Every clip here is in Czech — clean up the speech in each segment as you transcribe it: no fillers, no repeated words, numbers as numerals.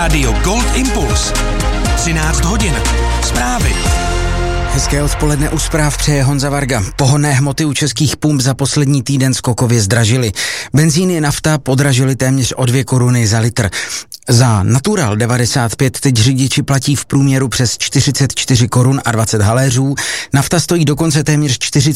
Rádio Gold Impuls. 13 hodin. Zprávy. Hezké odpoledne, u zpráv přeje Honza Varga. Pohonné hmoty u českých pump za poslední týden skokově zdražily. Benzín i nafta podražily téměř o 2 koruny za litr. Za Natural 95 teď řidiči platí v průměru přes 44 korun a 20 haléřů. Nafta stojí dokonce téměř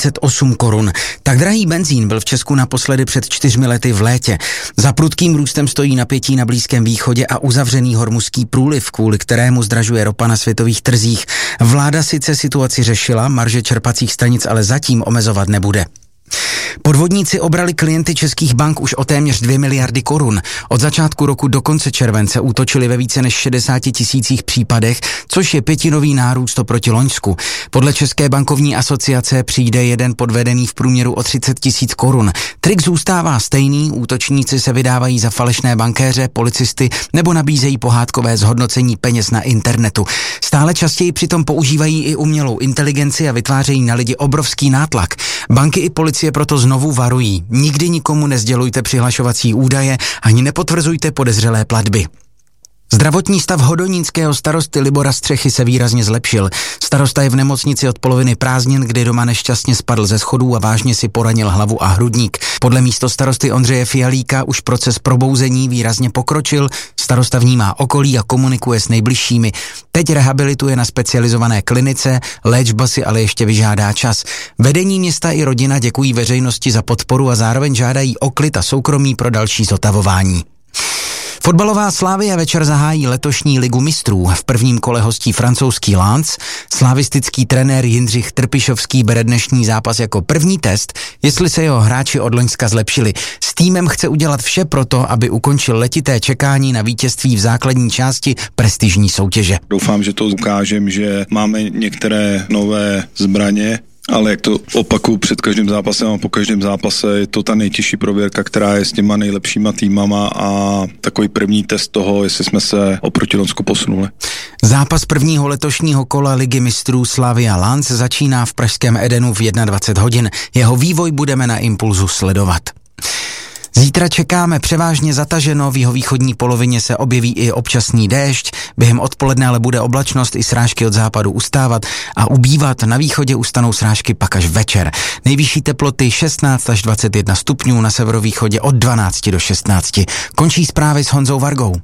48 korun. Tak drahý benzín byl v Česku naposledy před 4 lety v létě. Za prudkým růstem stojí napětí na Blízkém východě a uzavřený hormuzský průliv, kvůli kterému zdražuje ropa na světových trzích. Vláda sice situaci řešila, marže čerpacích stanic ale zatím omezovat nebude. Podvodníci obrali klienty českých bank už o téměř 2 miliardy korun. Od začátku roku do konce července útočili ve více než 60 000 případech, což je 5% nárůst oproti loňsku. Podle České bankovní asociace přijde jeden podvedený v průměru o 30 000 korun. Trik zůstává stejný, útočníci se vydávají za falešné bankéře, policisty nebo nabízejí pohádkové zhodnocení peněz na internetu. Stále častěji přitom používají i umělou inteligenci a vytvářejí na lidi obrovský nátlak. Banky i policie proto znovu varují. Nikdy nikomu nesdělujte přihlašovací údaje ani nepotvrzujte podezřelé platby. Zdravotní stav hodonínského starosty Libora Střechy se výrazně zlepšil. Starosta je v nemocnici od poloviny prázdnin, kdy doma nešťastně spadl ze schodů a vážně si poranil hlavu a hrudník. Podle místostarosty Ondřeje Fialíka už proces probouzení výrazně pokročil, starosta vnímá okolí a komunikuje s nejbližšími. Teď rehabilituje na specializované klinice, léčba si ale ještě vyžádá čas. Vedení města i rodina děkují veřejnosti za podporu a zároveň žádají o klid a soukromí pro další zotavování. Fotbalová Slavia večer zahájí letošní ligu mistrů. V prvním kole hostí francouzský Lens. Slavistický trenér Jindřich Trpišovský bere dnešní zápas jako první test, jestli se jeho hráči od loňska zlepšili. S týmem chce udělat vše proto, aby ukončil letité čekání na vítězství v základní části prestižní soutěže. Doufám, že to ukážem, že máme některé nové zbraně, ale jak to opakuju před každým zápasem a po každém zápase, je to ta nejtěžší prověrka, která je s těma nejlepšíma týmama a takový první test toho, jestli jsme se oproti Lonsku posunuli. Zápas prvního letošního kola ligy mistrů Slavia Lens začíná v pražském Edenu v 21 hodin. Jeho vývoj budeme na Impulzu sledovat. Zítra čekáme převážně zataženo, v jihovýchodní polovině se objeví i občasný déšť, během odpoledne ale bude oblačnost i srážky od západu ustávat a ubývat, na východě ustanou srážky pak až večer. Nejvyšší teploty 16 až 21 stupňů, na severovýchodě od 12 do 16. Končí zprávy s Honzou Vargou.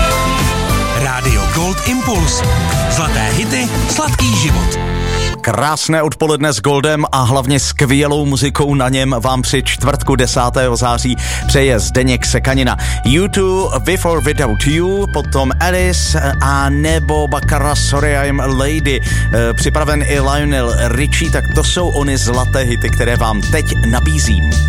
Rádio Gold Impuls. Zlaté hity, sladký život. Krásné odpoledne s Goldem a hlavně skvělou muzikou na něm vám při čtvrtku 10. září přeje Zdeněk Sekanina. U2, Before Without You, potom Alice a nebo Baccara Sorry I'm Lady. Připraven i Lionel Richie, tak to jsou ony zlaté hity, které vám teď nabízím.